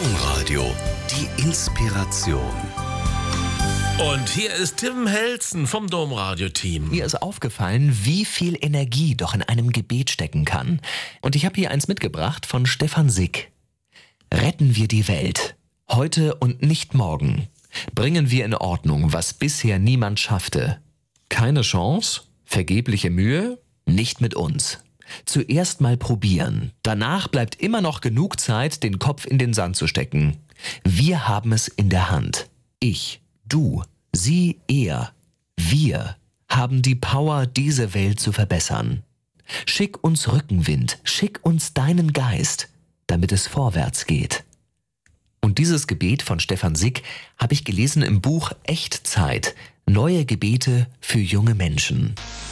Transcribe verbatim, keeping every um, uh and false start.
Domradio, die Inspiration. Und hier ist Tim Helzen vom Domradio-Team. Mir ist aufgefallen, wie viel Energie doch in einem Gebet stecken kann. Und ich habe hier eins mitgebracht von Stefan Sick. Retten wir die Welt. Heute und nicht morgen. Bringen wir in Ordnung, was bisher niemand schaffte. Keine Chance? Vergebliche Mühe? Nicht mit uns. Zuerst mal probieren. Danach bleibt immer noch genug Zeit, den Kopf in den Sand zu stecken. Wir haben es in der Hand. Ich, du, sie, er, wir haben die Power, diese Welt zu verbessern. Schick uns Rückenwind, schick uns deinen Geist, damit es vorwärts geht. Und dieses Gebet von Stefan Sick habe ich gelesen im Buch Echtzeit. Neue Gebete für junge Menschen.